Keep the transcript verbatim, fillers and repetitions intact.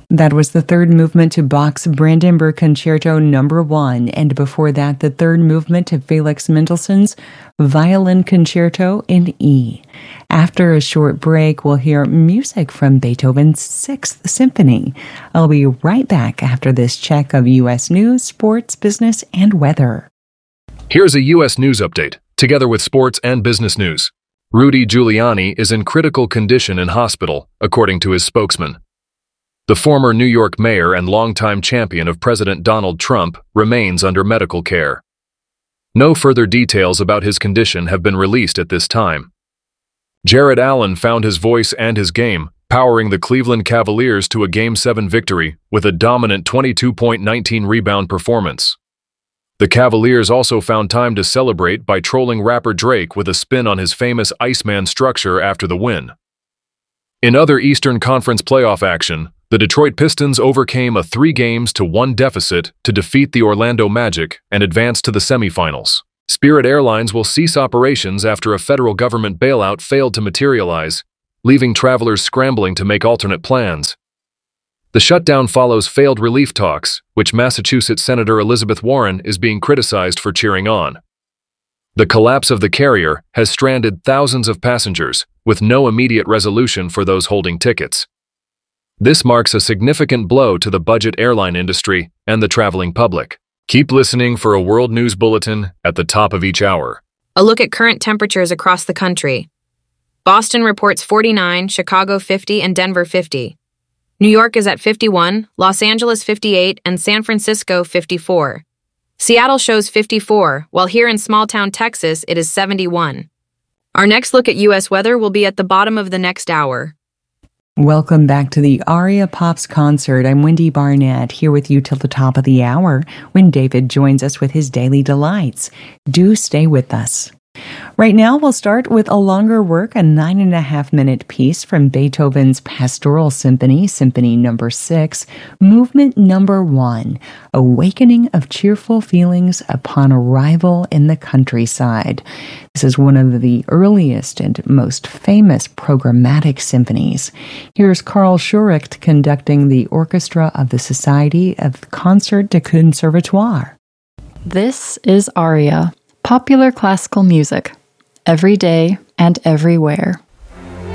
That was the third movement to Bach's Brandenburg Concerto number one, and before that, the third movement to Felix Mendelssohn's Violin Concerto in E. After a short break, we'll hear music from Beethoven's Sixth Symphony. I'll be right back after this check of U S news, sports, business, and weather. Here's a U S news update, together with sports and business news. Rudy Giuliani is in critical condition in hospital, according to his spokesman. The former New York mayor and longtime champion of President Donald Trump remains under medical care. No further details about his condition have been released at this time. Jared Allen found his voice and his game, powering the Cleveland Cavaliers to a Game seven victory with a dominant twenty-two point one nine rebound performance. The Cavaliers also found time to celebrate by trolling rapper Drake with a spin on his famous Iceman structure after the win. In other Eastern Conference playoff action, the Detroit Pistons overcame a three games to one deficit to defeat the Orlando Magic and advance to the semifinals. Spirit Airlines will cease operations after a federal government bailout failed to materialize, leaving travelers scrambling to make alternate plans. The shutdown follows failed relief talks, which Massachusetts Senator Elizabeth Warren is being criticized for cheering on. The collapse of the carrier has stranded thousands of passengers, with no immediate resolution for those holding tickets. This marks a significant blow to the budget airline industry and the traveling public. Keep listening for a World News Bulletin at the top of each hour. A look at current temperatures across the country. Boston reports forty-nine, Chicago fifty, and Denver fifty. New York is at fifty-one, Los Angeles fifty-eight, and San Francisco fifty-four. Seattle shows fifty-four, while here in small-town Texas it is seventy-one. Our next look at U S weather will be at the bottom of the next hour. Welcome back to the Aria Pops concert. I'm Wendy Barnett, here with you till the top of the hour when David joins us with his Daily Delights. Do stay with us. Right now, we'll start with a longer work, a nine and a half minute piece from Beethoven's Pastoral Symphony, Symphony number six, Movement number one, Awakening of Cheerful Feelings Upon Arrival in the Countryside. This is one of the earliest and most famous programmatic symphonies. Here's Carl Schuricht conducting the orchestra of the Society of Concert de Conservatoire. This is Aria, popular classical music, every day and everywhere.